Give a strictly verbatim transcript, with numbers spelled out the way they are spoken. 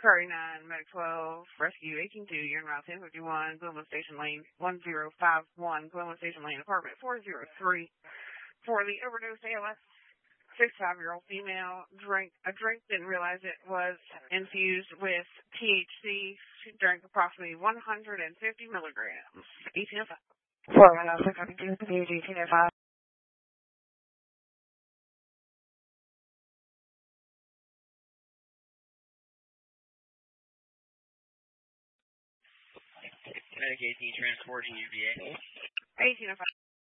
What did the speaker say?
Prairie nine, Medic twelve, Rescue eighteen two, you're in Route ten fifty-one, Glenwood Station Lane, one zero five one, Glenwood Station Lane, apartment four oh three. For the overdose A L S, sixty-five-year-old female, drank a drink, didn't realize it was infused with T H C. She drank approximately one hundred fifty milligrams. eighteen oh five. four one oh six, eighteen oh five. Medic eighteen transporting U V A. eighteen oh five.